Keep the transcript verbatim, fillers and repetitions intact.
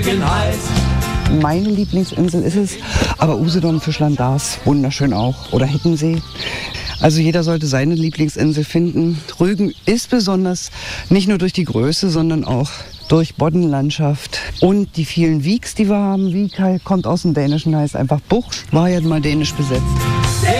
Rügen heißt. Meine Lieblingsinsel ist es, aber Usedom, Fischland, Dars, wunderschön auch. Oder Hiddensee. Also jeder sollte seine Lieblingsinsel finden. Rügen ist besonders, nicht nur durch die Größe, sondern auch durch Boddenlandschaft und die vielen Wieks, die wir haben. Wiek kommt aus dem Dänischen, heißt einfach Bucht, war ja mal dänisch besetzt.